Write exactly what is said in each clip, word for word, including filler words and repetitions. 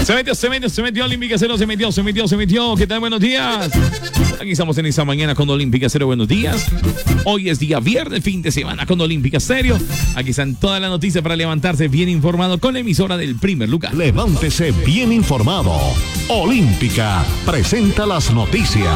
Se metió, se metió, se metió Olímpica Cero, se metió, se metió, se metió. ¿Qué tal? Buenos días. Aquí estamos en esta mañana con Olímpica Cero. Buenos días. Hoy es día viernes, fin de semana con Olímpica Cero. Aquí están todas las noticias para levantarse bien informado con la emisora del primer lugar. Levántese bien informado. Olímpica presenta las noticias.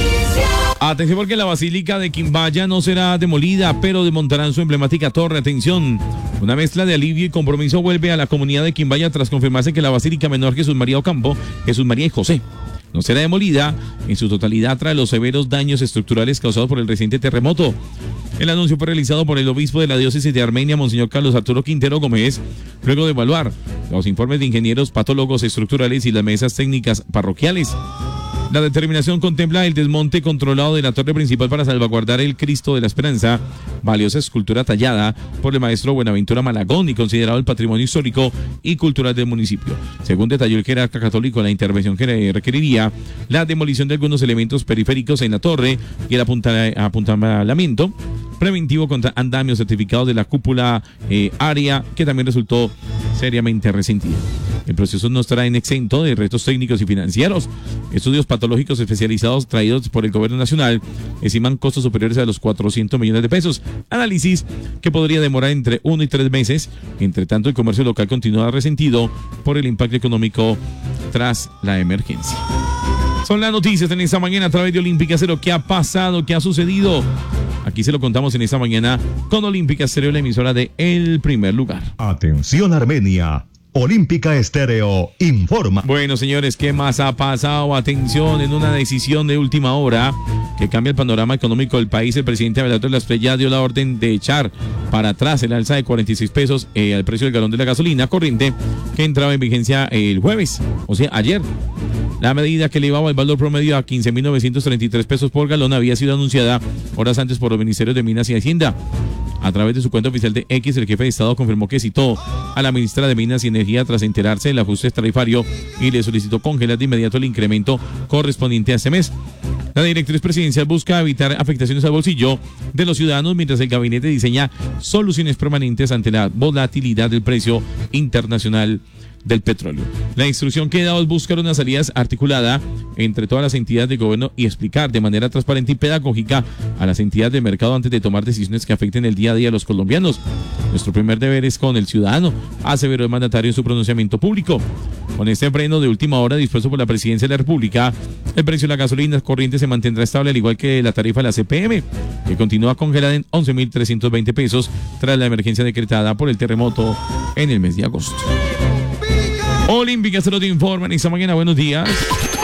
Atención porque la Basílica de Quimbaya no será demolida, pero desmontarán su emblemática torre. Atención, una mezcla de alivio y compromiso vuelve a la comunidad de Quimbaya tras confirmarse que la Basílica Menor Jesús María Ocampo, Jesús María y José, no será demolida en su totalidad tras los severos daños estructurales causados por el reciente terremoto. El anuncio fue realizado por el obispo de la diócesis de Armenia, Monseñor Carlos Arturo Quintero Gómez, luego de evaluar los informes de ingenieros patólogos estructurales y las mesas técnicas parroquiales. La determinación contempla el desmonte controlado de la torre principal para salvaguardar el Cristo de la Esperanza, valiosa escultura tallada por el maestro Buenaventura Malagón y considerado el patrimonio histórico y cultural del municipio. Según detalló el jerarca católico, la intervención que requeriría la demolición de algunos elementos periféricos en la torre y el apuntalamiento preventivo contra andamios certificados de la cúpula eh, área, que también resultó seriamente resentido. El proceso no estará en exento de retos técnicos y financieros. Estudios patológicos especializados traídos por el gobierno nacional estiman costos superiores a los cuatrocientos millones de pesos. Análisis que podría demorar entre uno y tres meses. Entre tanto, el comercio local continúa resentido por el impacto económico tras la emergencia. Son las noticias en esta mañana a través de Olímpica Cero. ¿Qué ha pasado? ¿Qué ha sucedido? Aquí se lo contamos en esta mañana con Olímpica Cero, la emisora de El Primer Lugar. Atención Armenia. Olímpica Estéreo informa. Bueno, señores, ¿qué más ha pasado? Atención, en una decisión de última hora que cambia el panorama económico del país, el presidente Abelardo de la Espriella dio la orden de echar para atrás el alza de cuarenta y seis pesos eh, al precio del galón de la gasolina corriente que entraba en vigencia el jueves, o sea, ayer. La medida que elevaba el valor promedio a quince mil novecientos treinta y tres pesos por galón había sido anunciada horas antes por los ministerios de Minas y Hacienda. A través de su cuenta oficial de X, el jefe de Estado confirmó que citó a la ministra de Minas y Energía tras enterarse del ajuste tarifario y le solicitó congelar de inmediato el incremento correspondiente a este mes. La directriz presidencial busca evitar afectaciones al bolsillo de los ciudadanos mientras el gabinete diseña soluciones permanentes ante la volatilidad del precio internacional del petróleo. La instrucción que he dado es buscar una salida articulada entre todas las entidades de gobierno y explicar de manera transparente y pedagógica a las entidades del mercado antes de tomar decisiones que afecten el día a día de los colombianos. Nuestro primer deber es con el ciudadano, aseveró el mandatario en su pronunciamiento público. Con este freno de última hora dispuesto por la Presidencia de la República, el precio de la gasolina corriente se mantendrá estable, al igual que la tarifa de la C P M, que continúa congelada en once mil trescientos veinte pesos tras la emergencia decretada por el terremoto en el mes de agosto. Olímpica Cero te informa en esta mañana. Buenos días.